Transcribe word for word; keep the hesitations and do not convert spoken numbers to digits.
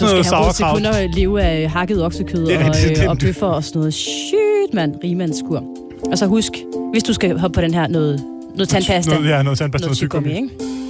sådan noget sauerkraut. Så skal han kun leve af hakket oksekød og, rigtigt, og bøffer og sådan noget. Sygt, mand. Rigemandskur. Og så husk, hvis du skal hoppe på den her noget, noget tandpasta. Noget, ja, noget tandpasta, noget noget tyggegummi, ikke?